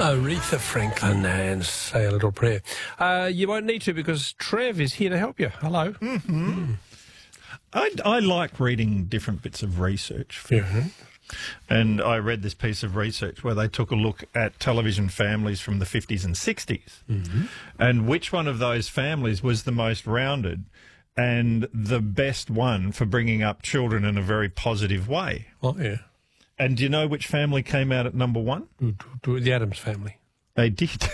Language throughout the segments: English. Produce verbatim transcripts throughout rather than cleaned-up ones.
Aretha Franklin and Say a Little Prayer. Uh, you won't need to because Trev is here to help you. Hello. Mm-hmm. Mm. I, I like reading different bits of research. Mm-hmm. And I read this piece of research where they took a look at television families from the fifties and sixties mm-hmm. and which one of those families was the most rounded and the best one for bringing up children in a very positive way. Oh, yeah. And do you know which family came out at number one? The Addams family. They did.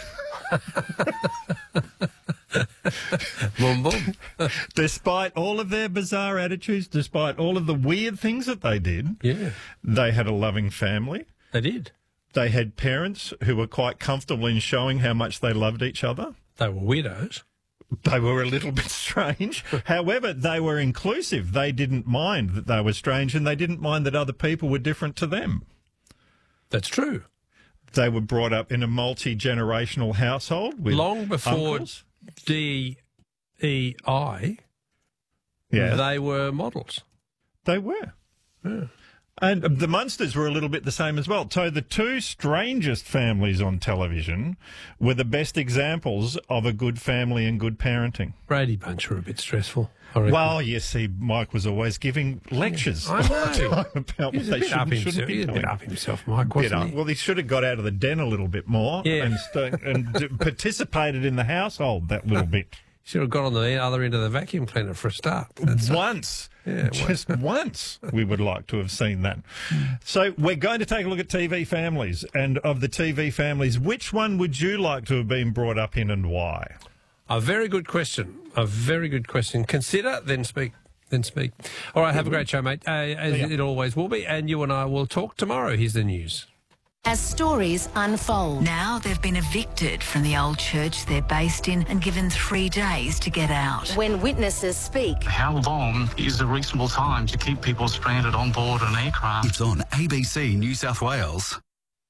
Boom, boom. Despite all of their bizarre attitudes, despite all of the weird things that they did, yeah, they had a loving family. They did. They had parents who were quite comfortable in showing how much they loved each other. They were weirdos. They were a little bit strange. However, they were inclusive. They didn't mind that they were strange, and they didn't mind that other people were different to them. That's true. They were brought up in a multi-generational household with long before uncles. D E I, yeah, they were models. They were. Yeah. And the Munsters were a little bit the same as well. So the two strangest families on television were the best examples of a good family and good parenting. Brady Bunch were a bit stressful, I reckon. Well, you see, Mike was always giving lectures I know. about He's what a they bit should up and himself. shouldn't be He's a doing. bit up himself, Mike, Bit wasn't up. he? Well, he should have got out of the den a little bit more Yeah. and, st- and d- participated in the household that little bit. Should have got on the other end of the vacuum cleaner for a start. That's once. Yeah, Just once we would like to have seen that. So we're going to take a look at T V families. And of the T V families, which one would you like to have been brought up in and why? A very good question. A very good question. Consider, then speak. Then speak. All right, have a great show, mate, uh, as Yeah. it always will be. And you and I will talk tomorrow. Here's the news. As stories unfold. Now they've been evicted from the old church they're based in and given three days to get out. When witnesses speak. How long is a reasonable time to keep people stranded on board an aircraft? It's on A B C New South Wales.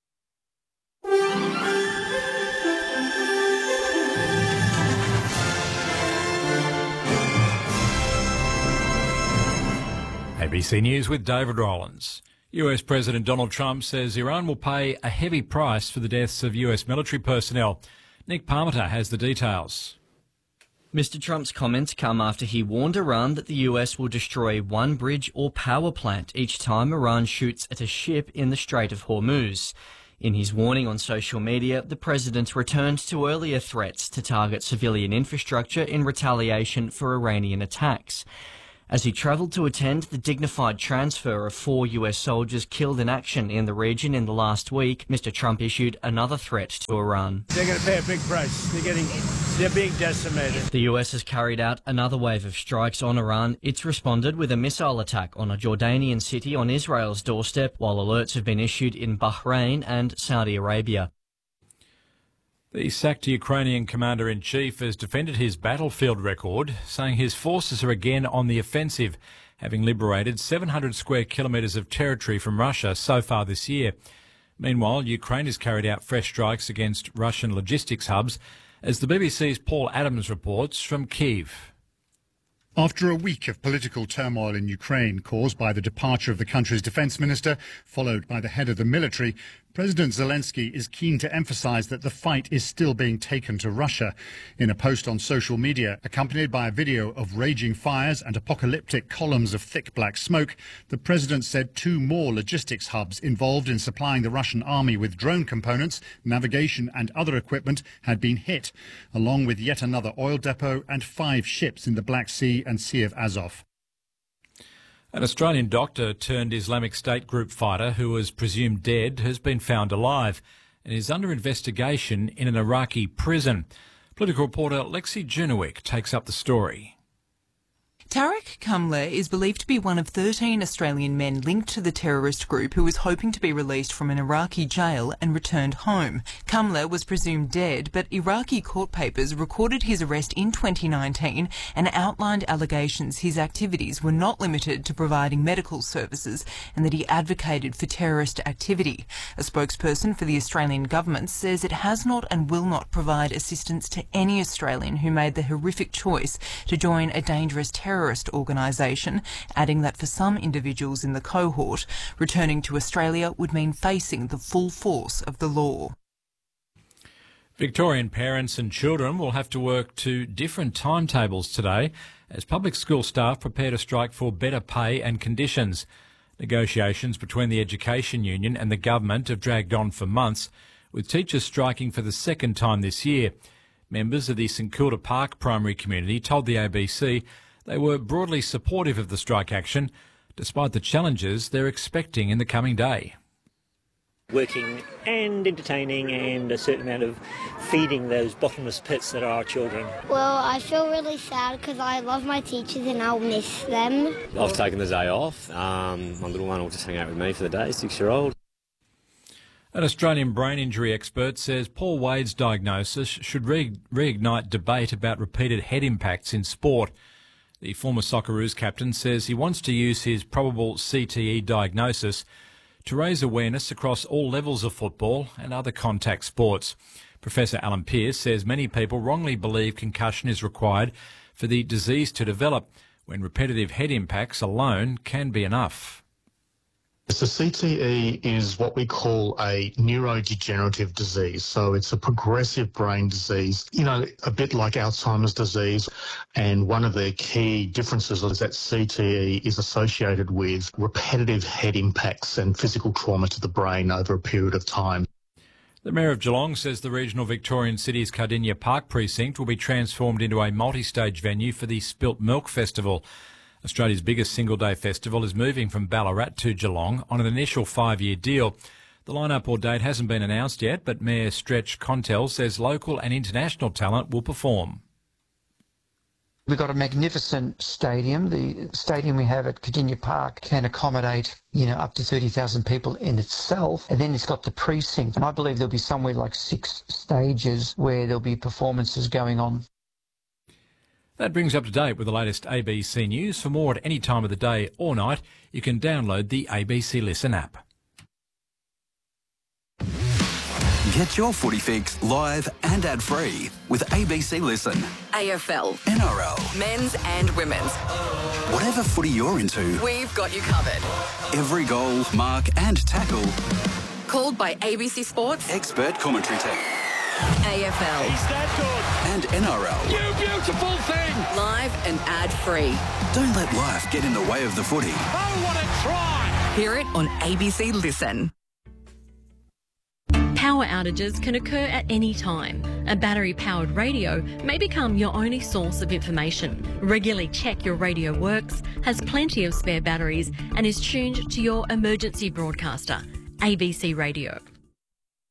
A B C News with David Rollins. U S President Donald Trump says Iran will pay a heavy price for the deaths of U S military personnel. Nick Parmenter has the details. Mister Trump's comments come after he warned Iran that the U S will destroy one bridge or power plant each time Iran shoots at a ship in the Strait of Hormuz. In his warning on social media, the president returned to earlier threats to target civilian infrastructure in retaliation for Iranian attacks. As he travelled to attend the dignified transfer of four U S soldiers killed in action in the region in the last week, Mister Trump issued another threat to Iran. They're going to pay a big price. They're getting, they're being decimated. The U S has carried out another wave of strikes on Iran. It's responded with a missile attack on a Jordanian city on Israel's doorstep, while alerts have been issued in Bahrain and Saudi Arabia. The sacked Ukrainian commander-in-chief has defended his battlefield record, saying his forces are again on the offensive, having liberated seven hundred square kilometres of territory from Russia so far this year. Meanwhile, Ukraine has carried out fresh strikes against Russian logistics hubs, as the B B C's Paul Adams reports from Kyiv. After a week of political turmoil in Ukraine caused by the departure of the country's defence minister, followed by the head of the military, President Zelensky is keen to emphasise that the fight is still being taken to Russia. In a post on social media, accompanied by a video of raging fires and apocalyptic columns of thick black smoke, the president said two more logistics hubs involved in supplying the Russian army with drone components, navigation and other equipment had been hit, along with yet another oil depot and five ships in the Black Sea and Sea of Azov. An Australian doctor turned Islamic State group fighter who was presumed dead has been found alive and is under investigation in an Iraqi prison. Political reporter Lexi Junowick takes up the story. Tarek Kamler is believed to be one of thirteen Australian men linked to the terrorist group who was hoping to be released from an Iraqi jail and returned home. Kamler was presumed dead, but Iraqi court papers recorded his arrest in twenty nineteen and outlined allegations his activities were not limited to providing medical services and that he advocated for terrorist activity. A spokesperson for the Australian government says it has not and will not provide assistance to any Australian who made the horrific choice to join a dangerous terrorist terrorist organisation, adding that for some individuals in the cohort, returning to Australia would mean facing the full force of the law. Victorian parents and children will have to work to different timetables today as public school staff prepare to strike for better pay and conditions. Negotiations between the Education Union and the government have dragged on for months, with teachers striking for the second time this year. Members of the St Kilda Park primary community told the A B C they were broadly supportive of the strike action, despite the challenges they're expecting in the coming day. Working and entertaining and a certain amount of feeding those bottomless pits that are our children. Well, I feel really sad because I love my teachers and I'll miss them. I've taken the day off. Um, my little one will just hang out with me for the day, six-year-old. An Australian brain injury expert says Paul Wade's diagnosis should re- reignite debate about repeated head impacts in sport. The former Socceroos captain says he wants to use his probable C T E diagnosis to raise awareness across all levels of football and other contact sports. Professor Alan Pearce says many people wrongly believe concussion is required for the disease to develop, when repetitive head impacts alone can be enough. So C T E is what we call a neurodegenerative disease. So it's a progressive brain disease, you know, a bit like Alzheimer's disease. And one of the key differences is that C T E is associated with repetitive head impacts and physical trauma to the brain over a period of time. The Mayor of Geelong says the regional Victorian city's Cardinia Park precinct will be transformed into a multi-stage venue for the Spilt Milk Festival. Australia's biggest single-day festival is moving from Ballarat to Geelong on an initial five-year deal. The line-up or date hasn't been announced yet, but Mayor Stretch Contell says local and international talent will perform. We've got a magnificent stadium. The stadium we have at Cardinia Park can accommodate, you know, up to thirty thousand people in itself. And then it's got the precinct. And I believe there'll be somewhere like six stages where there'll be performances going on. That brings up to date with the latest A B C News. For more at any time of the day or night, you can download the A B C Listen app. Get your footy fix live and ad-free with A B C Listen. A F L, N R L, men's and women's. Whatever footy you're into, we've got you covered. Every goal, mark and tackle. Called by A B C Sports expert commentary team. A F L. He's that good. And N R L. You beautiful thing. Live and ad-free. Don't let life get in the way of the footy. Oh, what a try! Hear it on A B C Listen. Power outages can occur at any time. A battery-powered radio may become your only source of information. Regularly check your radio works, has plenty of spare batteries, and is tuned to your emergency broadcaster, A B C Radio.